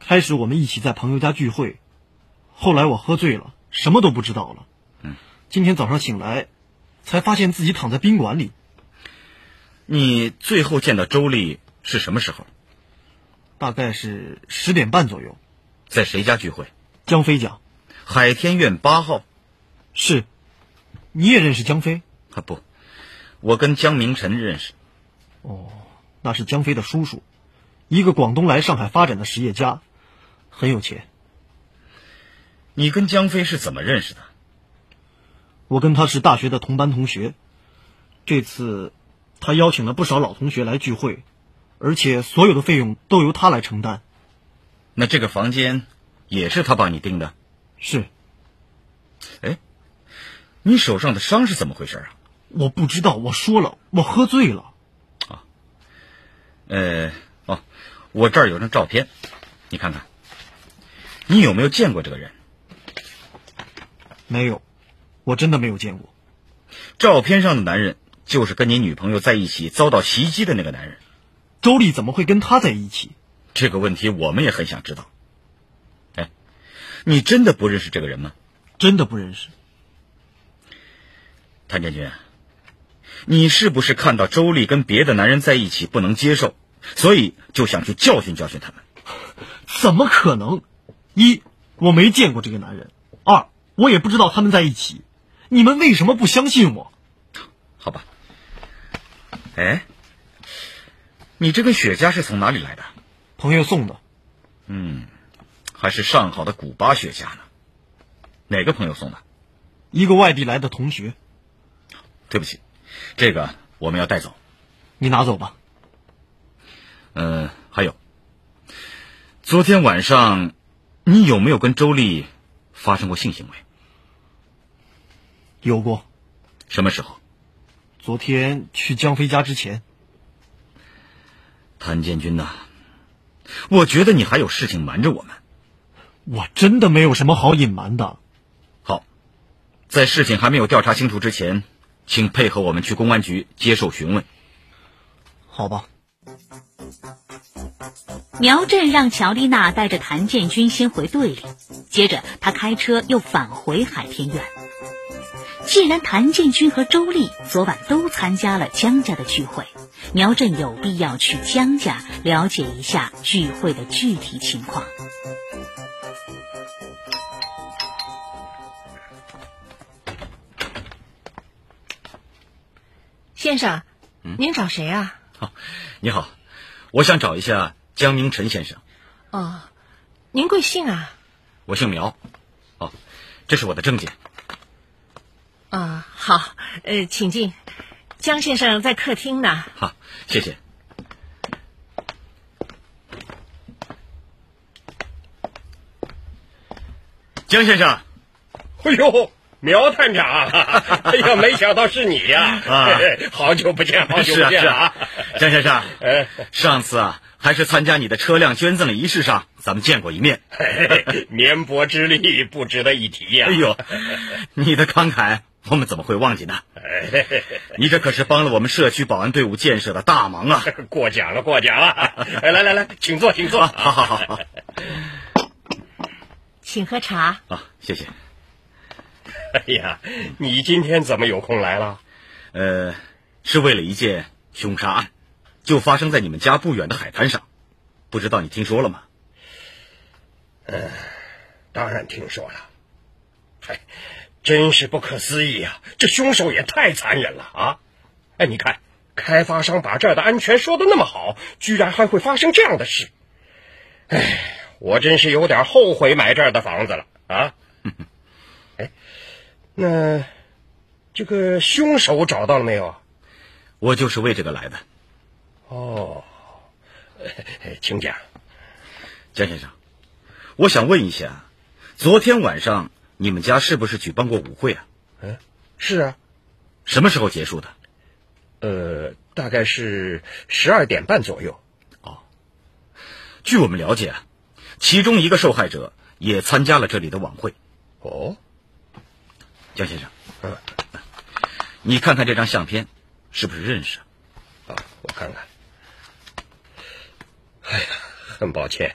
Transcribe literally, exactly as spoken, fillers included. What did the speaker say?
开始我们一起在朋友家聚会，后来我喝醉了，什么都不知道了。 嗯， 今天早上醒来，才发现自己躺在宾馆里。 你最后见到周丽是什么时候？ 大概是十点半左右。 在谁家聚会？ 江飞家。 海天苑八号。 是。你也认识江飞？ 啊不，我跟江明臣认识。 哦，那是江飞的叔叔，一个广东来上海发展的实业家，很有钱。 你跟江飞是怎么认识的？ 我跟他是大学的同班同学，这次他邀请了不少老同学来聚会，而且所有的费用都由他来承担。 那这个房间也是他帮你订的？ 是。 哎，你手上的伤是怎么回事啊？ 我不知道，我说了，我喝醉了。 啊，呃，哦，我这儿有张照片，你看看，你有没有见过这个人？ 没有，我真的没有见过。 照片上的男人就是跟你女朋友在一起遭到袭击的那个男人。 周丽怎么会跟他在一起？ 这个问题我们也很想知道。哎，你真的不认识这个人吗？ 真的不认识。 谭建军，你是不是看到周丽跟别的男人在一起不能接受，所以就想去教训教训他们？ 怎么可能？一，我没见过这个男人；二，我也不知道他们在一起。你们为什么不相信我？ 好吧。哎，你这根雪茄是从哪里来的？ 朋友送的。 嗯，还是上好的古巴雪茄呢。哪个朋友送的？ 一个外地来的同学。 对不起，这个我们要带走。 你拿走吧。 嗯、呃，还有，昨天晚上你有没有跟周丽发生过性行为？ 有过。 什么时候？ 昨天去江飞家之前。 谭建军呐，我觉得你还有事情瞒着我们。 我真的没有什么好隐瞒的。 好，在事情还没有调查清楚之前，请配合我们去公安局接受询问。 好吧。 苗振让乔丽娜带着谭建军先回队里，接着他开车又返回海天苑。既然谭建军和周丽昨晚都参加了江家的聚会，苗振有必要去江家了解一下聚会的具体情况。 先生， 嗯、 您找谁啊？ 哦，你好，我想找一下江明臣先生。 哦，您贵姓啊？ 我姓苗。哦，这是我的证件。 啊，好，呃，请进。江先生在客厅呢。 好，谢谢。江先生。 哎呦，苗探长，哎呀，没想到是你呀！ 啊， 好久不见，好久不见啊！ 江先生，上次啊，还是参加你的车辆捐赠的仪式上，咱们见过一面。 绵薄之力不值得一提呀！ 哎呦，你的慷慨我们怎么会忘记呢？你这可是帮了我们社区保安队伍建设的大忙啊！ 过奖了，过奖了！来来来，请坐，请坐。 好好好好， 请喝茶。 啊，谢谢。 哎呀，你今天怎么有空来了？ 呃，是为了一件凶杀案，就发生在你们家不远的海滩上，不知道你听说了吗？ 嗯，当然听说了。嗨，真是不可思议啊！这凶手也太残忍了啊！哎，你看，开发商把这儿的安全说得那么好，居然还会发生这样的事。哎，我真是有点后悔买这儿的房子了啊！哎，那这个凶手找到了没有？ 我就是为这个来的。 哦，请讲。 江先生，我想问一下，昨天晚上你们家是不是举办过舞会啊？ 嗯，是啊。 什么时候结束的？ 呃，大概是十二点半左右。 哦，据我们了解啊，其中一个受害者也参加了这里的晚会。 哦， 江先生， 嗯， 你看看这张相片，是不是认识啊？ 啊，我看看。哎呀，很抱歉，